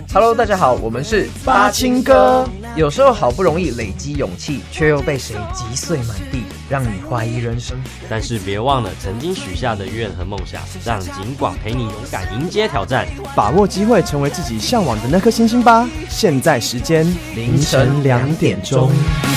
Hello， 大家好，我们是八青哥。 有时候好不容易累积勇气，却又被谁击碎满地，让你怀疑人生。 但是别忘了曾经许下的愿和梦想，让景广陪你勇敢迎接挑战， 把握机会，成为自己向往的那颗星星吧。现在时间凌晨2点钟。